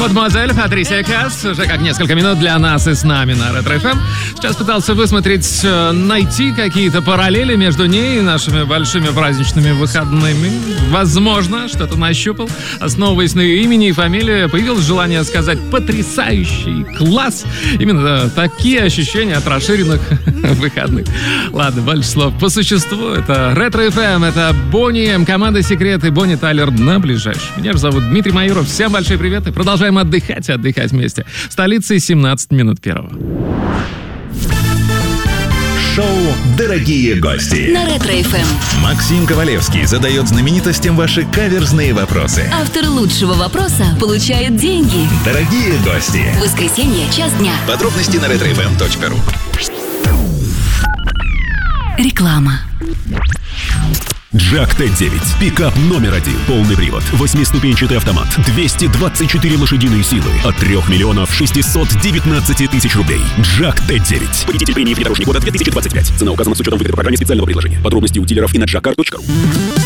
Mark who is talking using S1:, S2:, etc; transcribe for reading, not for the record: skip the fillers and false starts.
S1: Мадемуазель Патрисия Касс. Уже как несколько минут для нас и с нами на Ретро ФМ. Сейчас пытался высмотреть, найти какие-то параллели между ней и нашими большими праздничными выходными. Возможно, что-то нащупал. Основываясь на ее имени и фамилии, появилось желание сказать «потрясающий класс». Именно такие ощущения от расширенных выходных. Ладно, больше слов. По существу, это Ретро ФМ, это Бонни М, команда Секрет и Бонни Тайлер на ближайший. Меня же зовут Дмитрий Майоров. Всем большие приветы. Продолжаем отдыхать вместе. Столица 17 минут первого.
S2: Шоу «Дорогие гости»
S3: на Ретро ФМ.
S2: Максим Ковалевский задает знаменитостям ваши каверзные вопросы.
S3: Автор лучшего вопроса получает деньги.
S2: Дорогие гости.
S3: Воскресенье, час дня.
S2: Подробности на retrofm.ru.
S3: Реклама.
S4: Джак Т9. Пикап номер 1. Полный привод. 8-ступенчатый автомат. 224 лошадиные силы. От 3 619 000 рублей. Джак Т9.
S5: Победитель премии внедорожник года 2025. Цена указана с учетом выгоды в программе специального предложения. Подробности у дилеров и на jackcar.ru.